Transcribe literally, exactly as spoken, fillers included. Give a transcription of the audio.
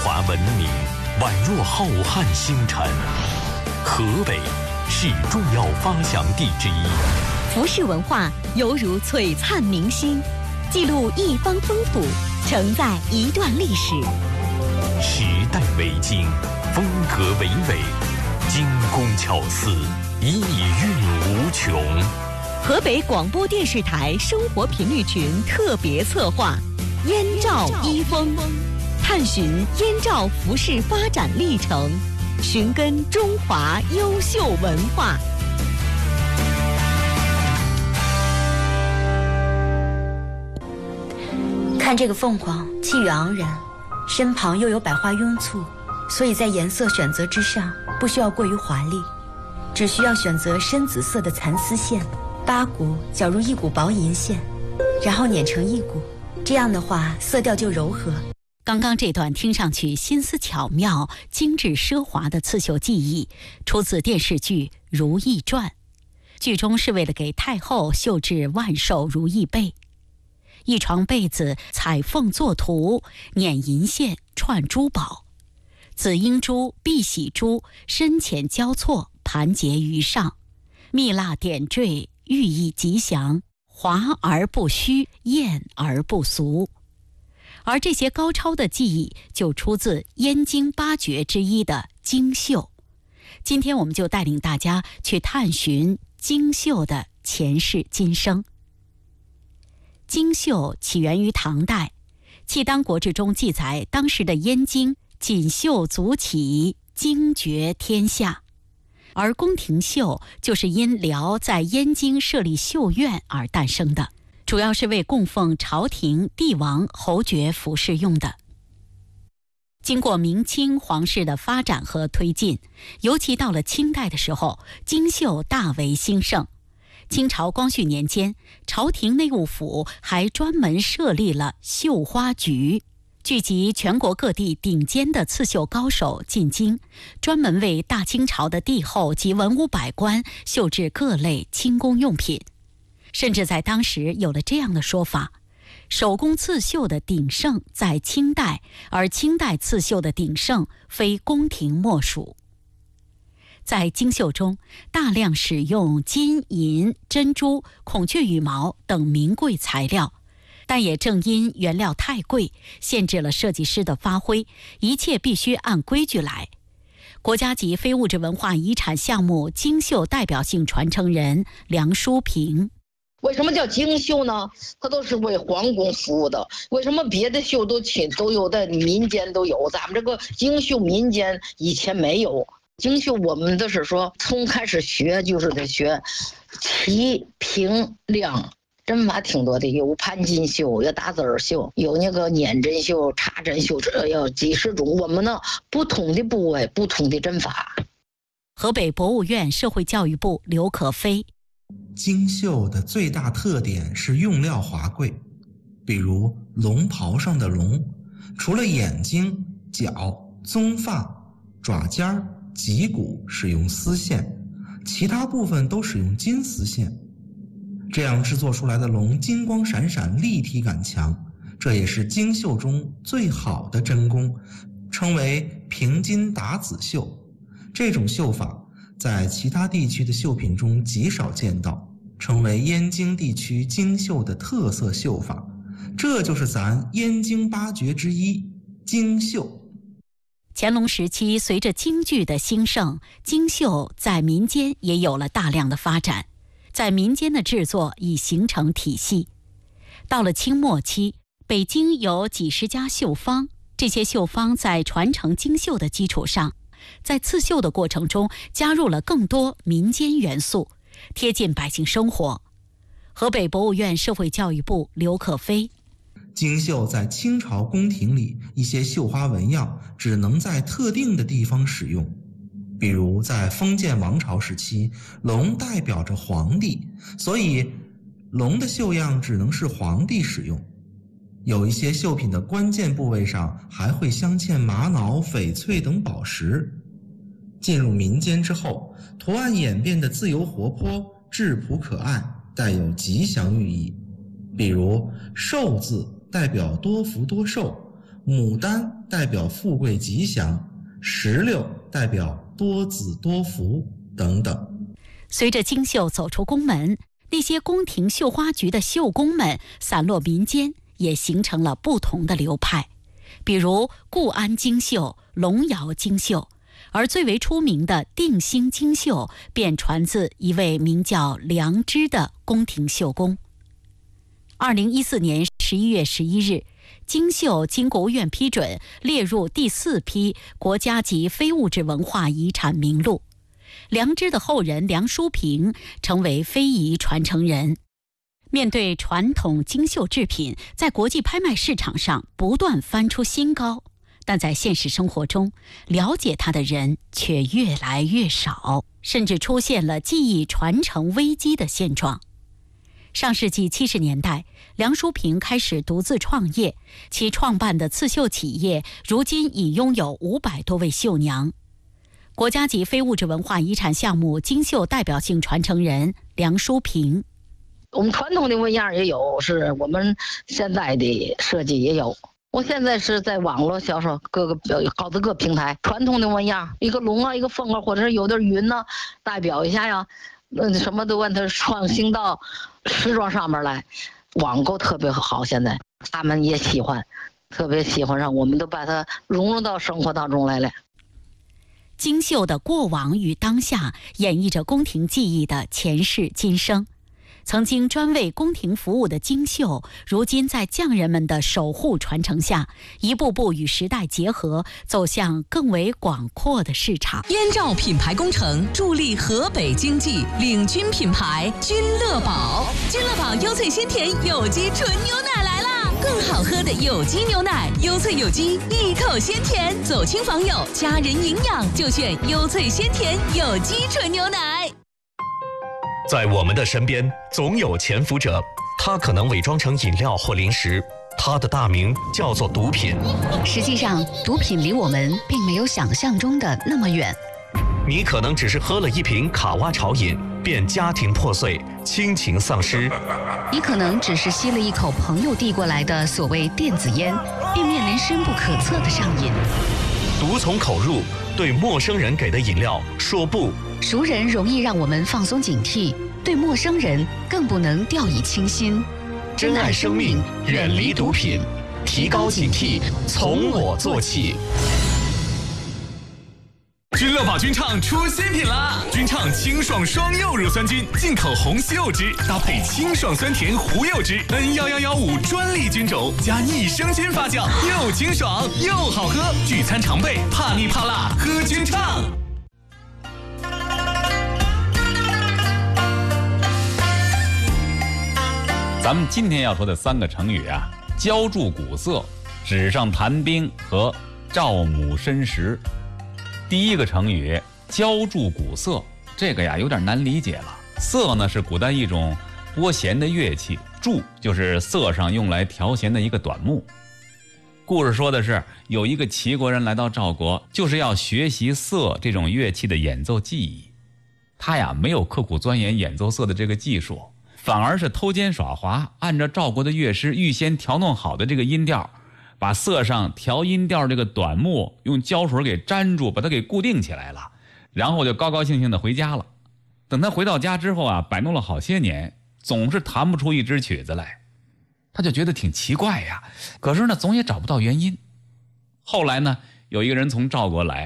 华文明宛若浩瀚星辰，河北是重要发祥地之一。 服饰文化犹如璀璨明星，记录一方风土，承载一段历史。 时代为经，风格为纬，精工巧思，意蕴无穷。 河北广播电视台生活频率群特别策划《燕赵衣风》，探寻燕赵服饰发展历程，寻根中华优秀文化。 看这个凤凰，气宇昂然，身旁又有百花拥簇，所以在颜色选择之上不需要过于华丽，只需要选择深紫色的蚕丝线，八股绞入一股薄银线，然后捻成一股，这样的话色调就柔和。 刚刚这段听上去心思巧妙、精致奢华的刺绣技艺，出自电视剧《如懿传》，剧中是为了给太后绣制万寿如意被。一床被子彩凤作图，捻银线串珠宝，紫英珠、碧玺珠深浅交错盘结于上，蜜蜡点缀，寓意吉祥，华而不虚，艳而不俗。而这些高超的技艺就出自燕京八绝之一的京绣。今天我们就带领大家去探寻京绣的前世今生。京绣起源于唐代，契丹国志中记载，当时的燕京锦绣足起，惊绝天下。而宫廷绣就是因辽在燕京设立绣院而诞生的，主要是为供奉朝廷、帝王、侯爵服饰用的。经过明清皇室的发展和推进，尤其到了清代的时候，京绣大为兴盛。清朝光绪年间，朝廷内务府还专门设立了绣花局，聚集全国各地顶尖的刺绣高手进京，专门为大清朝的帝后及文武百官绣制各类轻工用品。甚至在当时有了这样的说法：手工刺绣的鼎盛在清代，而清代刺绣的鼎盛非宫廷莫属。在京绣中，大量使用金银、珍珠、孔雀羽毛等名贵材料，但也正因原料太贵，限制了设计师的发挥，一切必须按规矩来。国家级非物质文化遗产项目京绣代表性传承人梁淑平： 为什么叫京绣呢？它都是为皇宫服务的。为什么别的绣都亲都有的民间都有，咱们这个京绣民间以前没有。京绣我们的是说，从开始学就是得学齐、平、亮，针法挺多的，有盘金绣，有打字绣，有那个捻针绣、插针绣，这要几十种。我们呢，不同的部位，不同的针法。 河北博物院社会教育部刘可飞： 京绣的最大特点是用料华贵，比如龙袍上的龙，除了眼睛、角、棕发、爪尖儿、脊骨使用丝线，其他部分都使用金丝线。这样制作出来的龙金光闪闪，立体感强，这也是京绣中最好的针工，称为平金打紫绣。这种绣法在其他地区的绣品中极少见到，成为燕京地区京绣的特色绣法。这就是咱燕京八绝之一京绣。 乾隆时期，随着京剧的兴盛，京绣在民间也有了大量的发展，在民间的制作已形成体系。到了清末期，北京有几十家绣坊，这些绣坊在传承京绣的基础上，在刺绣的过程中加入了更多民间元素，贴近百姓生活。河北博物院社会教育部刘可飞： 京绣在清朝宫廷里，一些绣花纹样只能在特定的地方使用，比如在封建王朝时期，龙代表着皇帝，所以龙的绣样只能是皇帝使用。有一些绣品的关键部位上还会镶嵌玛瑙、翡翠等宝石。进入民间之后，图案演变得自由活泼、质朴可爱，带有吉祥寓意。比如寿字代表多福多寿， 牡丹代表富贵吉祥，石榴代表多子多福等等。 随着京绣走出宫门，那些宫廷绣花局的绣工们散落民间，也形成了不同的流派，比如固安京绣、龙窑京绣，而最为出名的定兴京绣便传自一位名叫梁之的宫廷绣工。二零一四年十一月十一日，京绣经国务院批准列入第四批国家级非物质文化遗产名录。梁之的后人梁淑平成为非遗传承人。面对传统京绣制品在国际拍卖市场上不断翻出新高，但在现实生活中，了解它的人却越来越少，甚至出现了技艺传承危机的现状。上世纪七十年代，梁淑平开始独自创业，其创办的刺绣企业如今已拥有五百多位绣娘。国家级非物质文化遗产项目京绣代表性传承人梁淑平。 我们传统的纹样也有，是我们现在的设计也有。我现在是在网络销售，各个好几个平台，传统的纹样，一个龙啊，一个凤啊，或者是有点云呢、啊，代表一下呀，嗯，什么都让它创新到时装上面来。网购特别好，现在他们也喜欢，特别喜欢上，我们都把它融入到生活当中来了。 京绣的过往与当下，演绎着宫廷技艺的前世今生。曾经专为宫廷服务的京绣，如今在匠人们的守护传承下，一步步与时代结合，走向更为广阔的市场。 燕赵品牌工程助力河北经济，领军品牌君乐宝。君乐宝优萃鲜甜有机纯牛奶来啦！更好喝的有机牛奶，优萃有机，一口鲜甜。走亲访友，家人营养就选优萃鲜甜有机纯牛奶。 在我们的身边，总有潜伏者，他可能伪装成饮料或零食，他的大名叫做毒品。 实际上，毒品离我们并没有想象中的那么远。 你可能只是喝了一瓶卡哇潮饮，便家庭破碎，亲情丧失； 你可能只是吸了一口朋友递过来的所谓电子烟，并面临深不可测的上瘾。 毒从口入，对陌生人给的饮料说不。 熟人容易让我们放松警惕，对陌生人更不能掉以轻心。 珍爱生命，远离毒品，提高警惕，从我做起。君乐宝君畅出新品啦！君畅清爽双柚乳酸菌，进口红西柚汁搭配清爽酸甜胡柚汁 N 一一一五专利菌种加益生菌发酵，又清爽又好喝，聚餐常备，怕腻怕辣喝君畅。 咱们今天要说的三个成语啊，浇筑古色、纸上谈兵和照母申时。第一个成语浇筑古色，这个呀有点难理解了。瑟呢是古代一种拨弦的乐器，筑就是瑟上用来调弦的一个短木。故事说的是有一个齐国人来到赵国，就是要学习瑟这种乐器的演奏技艺。他呀没有刻苦钻研演奏瑟的这个技术，反而是偷奸耍滑，按照赵国的乐师预先调弄好的这个音调，把瑟上调音调这个短木用胶水给粘住，把它给固定起来了，然后就高高兴兴的回家了。等他回到家之后啊，摆弄了好些年，总是弹不出一支曲子来，他就觉得挺奇怪呀，可是呢总也找不到原因。后来呢，有一个人从赵国来，